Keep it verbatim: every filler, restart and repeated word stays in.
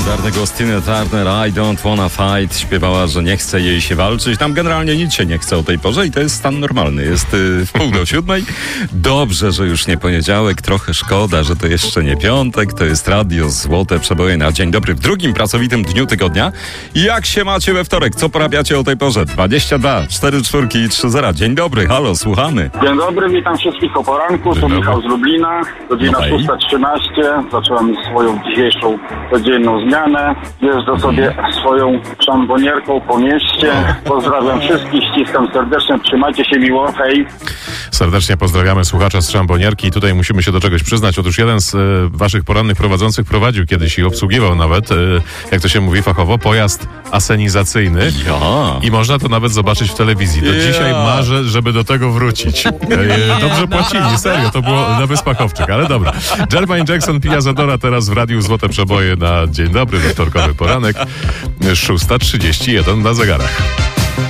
Legendarny głos Tina Turner, I don't wanna fight, śpiewała, że nie chce jej się walczyć. Tam generalnie nic się nie chce o tej porze i to jest stan normalny. Jest y, w pół do siódmej. Dobrze, że już nie poniedziałek, trochę szkoda, że to jeszcze nie piątek. To jest Radio Złote Przeboje na dzień dobry w drugim pracowitym dniu tygodnia. Jak się macie we wtorek? Co porabiacie o tej porze? dwadzieścia dwa, cztery czwórki i trzy zera. Dzień dobry, halo, słuchamy. Dzień dobry, witam wszystkich o poranku. Tu Michał z Lublina, godzina No i? szósta trzynaście. Zacząłem swoją dzisiejszą codzienną zmianę. Jeżdżę sobie swoją szambonierką po mieście. Pozdrawiam wszystkich, ściskam serdecznie, trzymajcie się miło, hej. Serdecznie pozdrawiamy słuchacza z szambonierki i tutaj musimy się do czegoś przyznać. Otóż jeden z e, waszych porannych prowadzących prowadził kiedyś i obsługiwał nawet, e, jak to się mówi fachowo, pojazd asenizacyjny. Ja. I można to nawet zobaczyć w telewizji. Do Ja. dzisiaj marzę, żeby do tego wrócić. E, dobrze płacili, serio, to było na Wyspach Owczych, ale dobra. Jermaine Jackson, Pia Zadora teraz w Radiu Złote Przeboje na dzień dobry, we wtorkowy poranek. szósta trzydzieści jeden na zegarach.